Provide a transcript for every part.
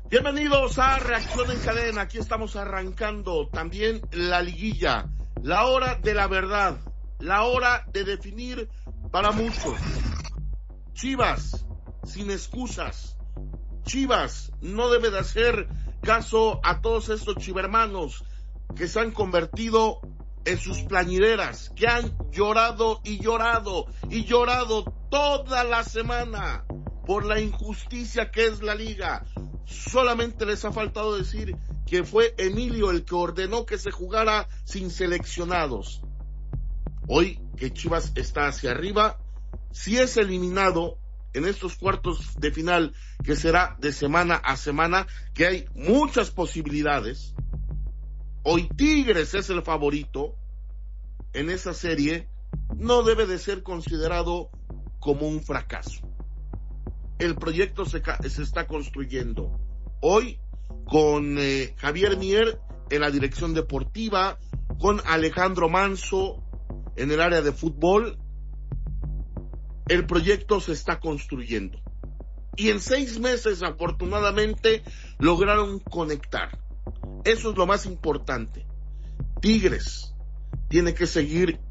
Bienvenidos a Reacción en Cadena. Aquí estamos arrancando también la liguilla, la hora de la verdad, la hora de definir para muchos. Chivas, sin excusas. Chivas no debe de hacer caso a todos estos chivermanos que se han convertido en sus plañideras, que han llorado y llorado y llorado toda la semana por la injusticia que es la liga. Solamente les ha faltado decir que fue Emilio el que ordenó que se jugara sin seleccionados. Hoy que Chivas está hacia arriba, si es eliminado en estos cuartos de final, que será de semana a semana, que hay muchas posibilidades. Hoy Tigres es el favorito en esa serie, no debe de ser considerado como un fracaso. El proyecto se está construyendo. Hoy, con Javier Mier en la dirección deportiva, con Alejandro Manso en el área de fútbol, el proyecto se está construyendo. Y en 6 meses, afortunadamente, lograron conectar. Eso es lo más importante. Tigres tiene que seguir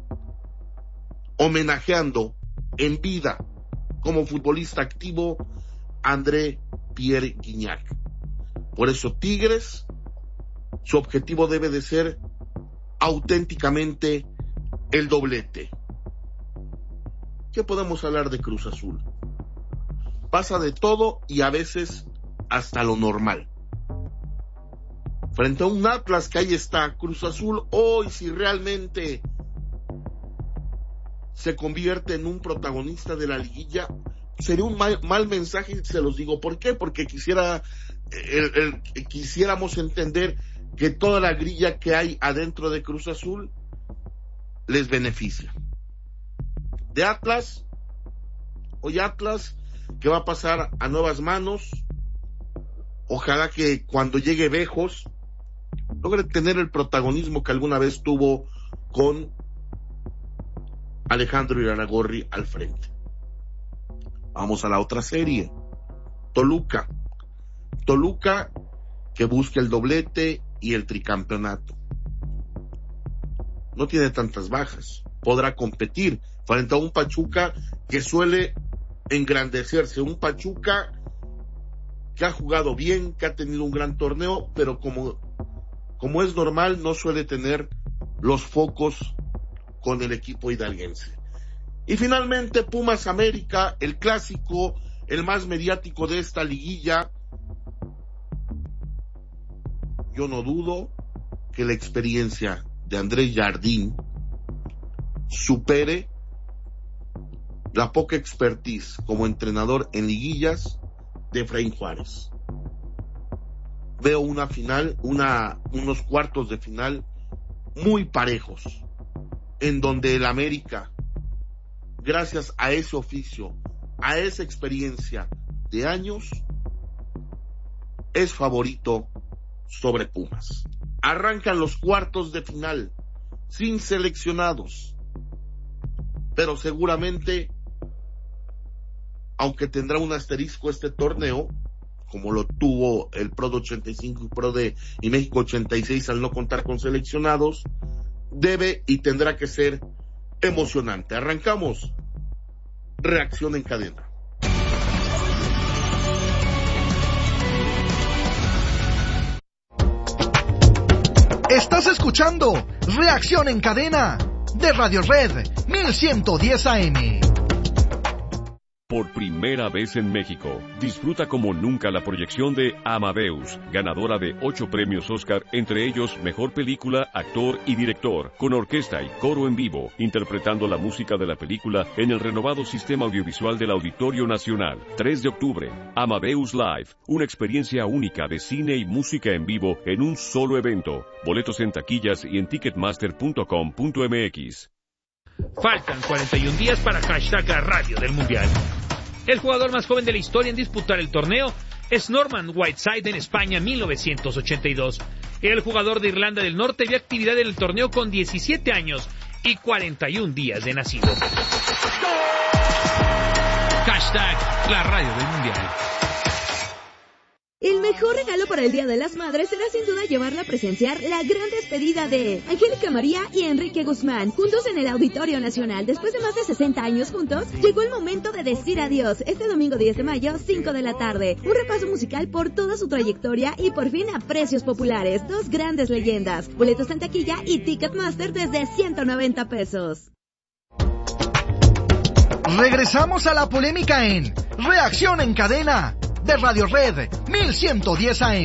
homenajeando en vida como futbolista activo André Pierre Gignac. Por eso Tigres, su objetivo debe de ser auténticamente el doblete. ¿Qué podemos hablar de Cruz Azul? Pasa de todo y a veces hasta lo normal. Frente a un Atlas que ahí está, Cruz Azul hoy, si realmente se convierte en un protagonista de la liguilla, sería un mal mensaje, se los digo. ¿Por qué? Porque quisiéramos entender que toda la grilla que hay adentro de Cruz Azul les beneficia. De Atlas, hoy Atlas, que va a pasar a nuevas manos. Ojalá que cuando llegue Bejos logre tener el protagonismo que alguna vez tuvo con Alejandro Irarrágorri al frente. Vamos a la otra serie. Toluca que busca el doblete y el tricampeonato. No tiene tantas bajas, podrá competir frente a un Pachuca que suele engrandecerse, un Pachuca que ha jugado bien, que ha tenido un gran torneo, pero como es normal, no suele tener los focos con el equipo hidalguense. Y finalmente Pumas América, el clásico, el más mediático de esta liguilla. Yo no dudo que la experiencia de Andrés Jardín supere la poca expertise como entrenador en liguillas de Efraín Juárez. Veo una final, unos cuartos de final muy parejos, en donde el América, gracias a ese oficio, a esa experiencia de años, es favorito sobre Pumas. Arrancan los cuartos de final, sin seleccionados, pero seguramente, aunque tendrá un asterisco este torneo, como lo tuvo el Pro de 85 y México 86 al no contar con seleccionados, debe y tendrá que ser emocionante. Arrancamos Reacción en Cadena. Estás escuchando Reacción en Cadena de Radio Red 1110 AM. Por primera vez en México, disfruta como nunca la proyección de Amadeus, ganadora de 8 premios Oscar, entre ellos Mejor Película, Actor y Director, con orquesta y coro en vivo, interpretando la música de la película en el renovado sistema audiovisual del Auditorio Nacional. 3 de octubre, Amadeus Live, una experiencia única de cine y música en vivo en un solo evento. Boletos en taquillas y en ticketmaster.com.mx. Faltan 41 días para hashtag la radio del Mundial. El jugador más joven de la historia en disputar el torneo es Norman Whiteside en España 1982. El jugador de Irlanda del Norte vio actividad en el torneo con 17 años y 41 días de nacido. Hashtag la radio del Mundial. El mejor regalo para el Día de las Madres será sin duda llevarla a presenciar la gran despedida de Angélica María y Enrique Guzmán, juntos en el Auditorio Nacional. Después de más de 60 años juntos, llegó el momento de decir adiós. Este domingo 10 de mayo, 5 de la tarde. Un repaso musical por toda su trayectoria y por fin a precios populares. Dos grandes leyendas. Boletos en taquilla y Ticketmaster desde 190 pesos. Regresamos a la polémica en Reacción en Cadena de Radio Red 1110 AM.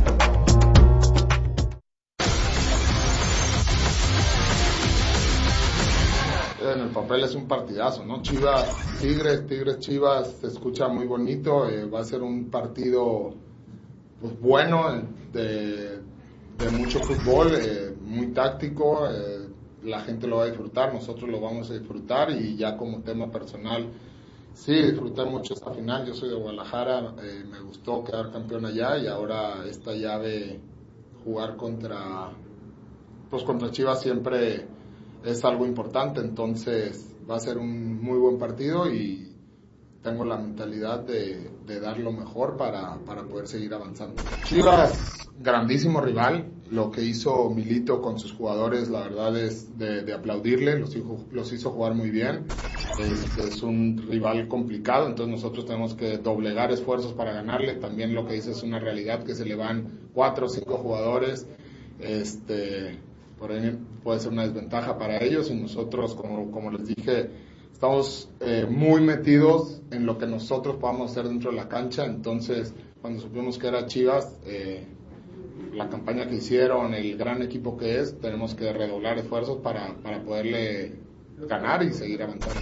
En el papel es un partidazo, ¿no? Chivas, Tigres, Chivas, se escucha muy bonito. Va a ser un partido pues bueno, de mucho fútbol, muy táctico. La gente lo va a disfrutar, nosotros lo vamos a disfrutar, y ya como tema personal, sí, disfruté mucho esta final. Yo soy de Guadalajara, me gustó quedar campeón allá, y ahora esta llave, jugar contra Chivas siempre es algo importante. Entonces va a ser un muy buen partido y tengo la mentalidad de dar lo mejor para poder seguir avanzando. Chivas, grandísimo rival. Lo que hizo Milito con sus jugadores, la verdad es de aplaudirle. Los hizo jugar muy bien. Es un rival complicado, entonces nosotros tenemos que doblegar esfuerzos para ganarle. También lo que dice es una realidad, que se le van 4 o 5 jugadores. Por ahí puede ser una desventaja para ellos, y nosotros, como les dije, estamos muy metidos en lo que nosotros podamos hacer dentro de la cancha. Entonces, cuando supimos que era Chivas, la campaña que hicieron, el gran equipo que es, tenemos que redoblar esfuerzos para poderle ganar y seguir avanzando.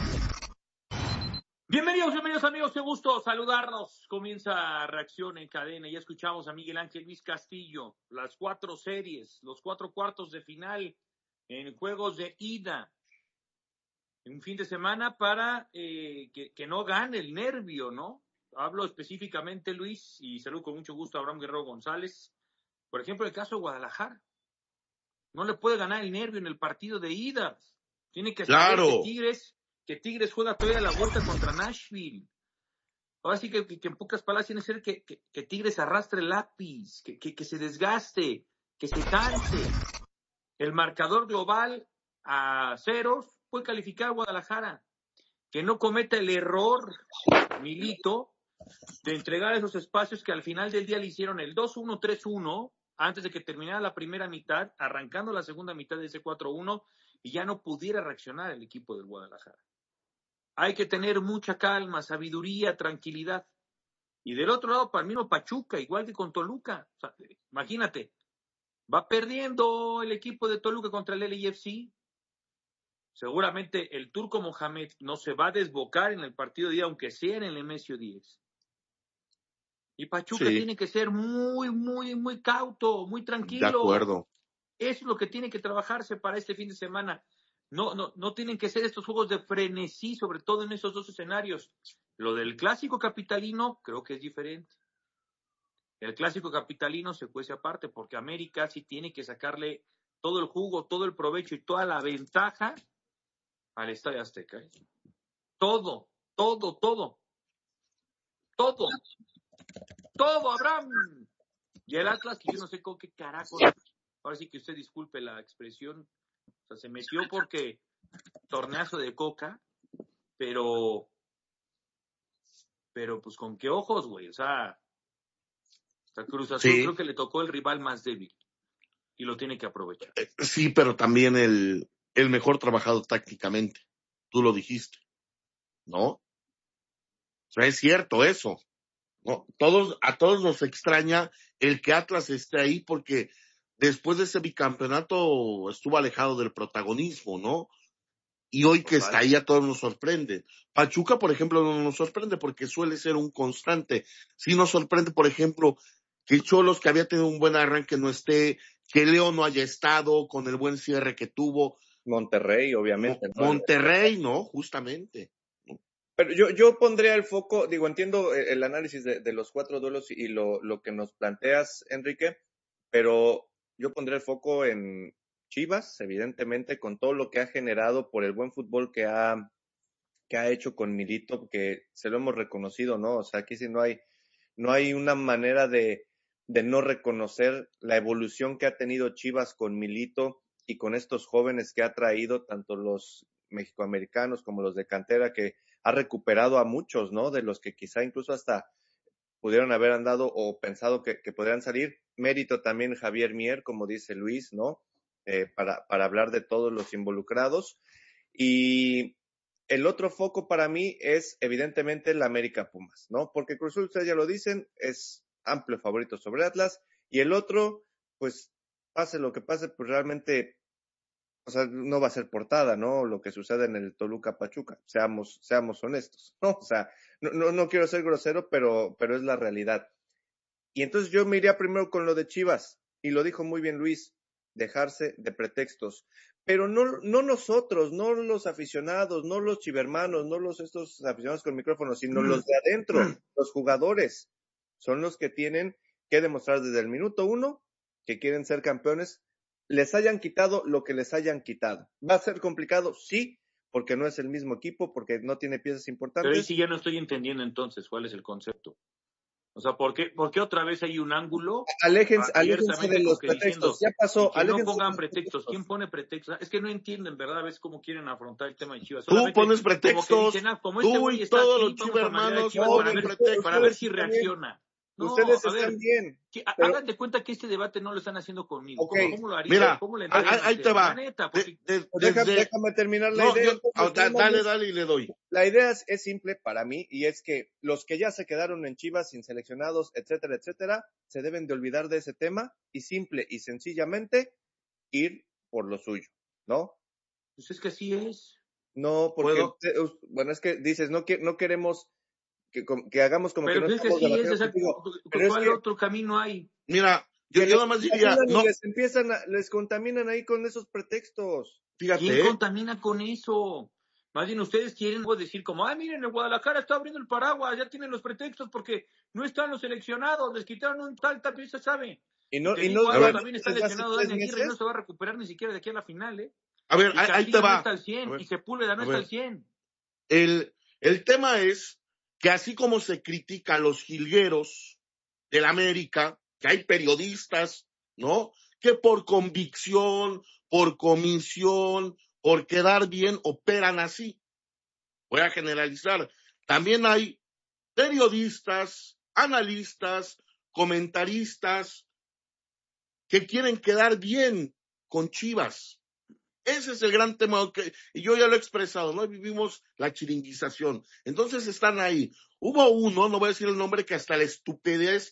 Bienvenidos amigos, qué gusto saludarnos. Comienza Reacción en Cadena. Ya escuchamos a Miguel Ángel Luis Castillo, las 4 series, los 4 cuartos de final en juegos de ida. Un fin de semana para que no gane el nervio, ¿no? Hablo específicamente, Luis, y saludo con mucho gusto a Abraham Guerrero González. Por ejemplo, el caso de Guadalajara. No le puede ganar el nervio en el partido de ida. Tiene que saber que Tigres juega todavía la vuelta contra Nashville. Ahora sí que en pocas palabras tiene que ser que Tigres arrastre el lápiz, que se desgaste, que se canse. El marcador global a 0 puede calificar a Guadalajara. Que no cometa el error, Milito, de entregar esos espacios que al final del día le hicieron el 2-1, 3-1, antes de que terminara la primera mitad, arrancando la segunda mitad de ese 4-1, y ya no pudiera reaccionar el equipo del Guadalajara. Hay que tener mucha calma, sabiduría, tranquilidad. Y del otro lado, para el mismo Pachuca, igual que con Toluca. O sea, imagínate, va perdiendo el equipo de Toluca contra el LAFC. Seguramente el turco Mohamed no se va a desbocar en el partido de día, aunque sea en el Nemesio 10. Y Pachuca tiene que ser muy, muy, muy cauto, muy tranquilo. De acuerdo. Eso es lo que tiene que trabajarse para este fin de semana. No tienen que ser estos juegos de frenesí, sobre todo en esos 2 escenarios. Lo del clásico capitalino creo que es diferente. El clásico capitalino se cuece aparte, porque América sí tiene que sacarle todo el jugo, todo el provecho y toda la ventaja al Estadio Azteca. Todo, Abraham. Y el Atlas, que yo no sé con qué carajo, ahora sí que usted disculpe la expresión, o sea, se metió porque torneazo de coca, pero pues con qué ojos, güey, o sea Cruz Azul creo que le tocó el rival más débil y lo tiene que aprovechar. Sí, pero también el mejor trabajado tácticamente, tú lo dijiste, ¿no? O sea, es cierto eso, ¿no? A todos nos extraña el que Atlas esté ahí, porque después de ese bicampeonato estuvo alejado del protagonismo, ¿no? Y hoy que está ahí a todos nos sorprende. Pachuca, por ejemplo, no nos sorprende porque suele ser un constante. Sí nos sorprende, por ejemplo, que Xolos, que había tenido un buen arranque, no esté, que León no haya estado con el buen cierre que tuvo. Monterrey, obviamente. Monterrey, ¿no? Justamente. Pero yo pondría el foco, entiendo el análisis de los 4 duelos y lo que nos planteas, Enrique, pero yo pondría el foco en Chivas, evidentemente, con todo lo que ha generado por el buen fútbol que ha hecho con Milito, que se lo hemos reconocido, ¿no? O sea, aquí sí no hay No hay una manera de no reconocer la evolución que ha tenido Chivas con Milito y con estos jóvenes que ha traído, tanto los mexicoamericanos como los de cantera, que ha recuperado a muchos, ¿no? De los que quizá incluso hasta pudieron haber andado o pensado que podrían salir. Mérito también Javier Mier, como dice Luis, ¿no? Para hablar de todos los involucrados. Y el otro foco para mí es evidentemente la América Pumas, ¿no? Porque Cruz Azul, ustedes ya lo dicen, es amplio favorito sobre Atlas. Y el otro, pues, pase lo que pase, pues realmente, o sea, no va a ser portada, ¿no? Lo que sucede en el Toluca Pachuca, seamos honestos, ¿no? O sea, no quiero ser grosero, pero es la realidad. Y entonces yo me iría primero con lo de Chivas, y lo dijo muy bien Luis, dejarse de pretextos. Pero no nosotros, no los aficionados, no los chivermanos, no estos aficionados con micrófonos, sino los de adentro, los jugadores, son los que tienen que demostrar desde el minuto 1 que quieren ser campeones, les hayan quitado lo que les hayan quitado. ¿Va a ser complicado? Sí, porque no es el mismo equipo, porque no tiene piezas importantes. Pero ahí sí ya no estoy entendiendo entonces cuál es el concepto. O sea, ¿por qué otra vez hay un ángulo? Aléjense de los pretextos. Ya pasó. Que no pongan pretextos. ¿Quién pone pretextos? Es que no entienden, ¿verdad? A veces cómo quieren afrontar el tema de Chivas. Tú pones pretextos. Dicen, como tú y todos los chivermanos ponen pretextos. Para ver si reacciona. No, ustedes están bien. Pero hagan de cuenta que este debate no lo están haciendo conmigo. Okay. ¿Cómo lo harían? Mira, ¿Cómo le ahí te va. Neta, déjame terminar la idea. Dale y le doy. La idea es simple para mí, y es que los que ya se quedaron en Chivas sin seleccionados, etcétera, etcétera, se deben de olvidar de ese tema y simple y sencillamente ir por lo suyo, ¿no? Pues es que así es. No, porque, bueno, es que dices, no queremos que hagamos como pero que no estamos pero ¿cuál otro camino hay? Mira, yo nada más diría, no. Les contaminan ahí con esos pretextos. Fíjate. ¿Quién contamina con eso? Más bien ustedes quieren decir como, miren, el Guadalajara está abriendo el paraguas, ya tienen los pretextos porque no están los seleccionados, les quitaron un tal tapiza, ¿sabe? Y no también está lesionado Dani Aguirre y no se va a recuperar ni siquiera de aquí a la final, ¿eh? A ver, ahí te va. No está al 100, y Sepúlveda no está al 100. El tema es que así como se critica a los jilgueros del América, que hay periodistas, ¿no? Que por convicción, por comisión, por quedar bien, operan así. Voy a generalizar. También hay periodistas, analistas, comentaristas que quieren quedar bien con Chivas. Ese es el gran tema, y yo ya lo he expresado, ¿no? Vivimos la chiringuización. Entonces están ahí. Hubo uno, no voy a decir el nombre, que hasta la estupidez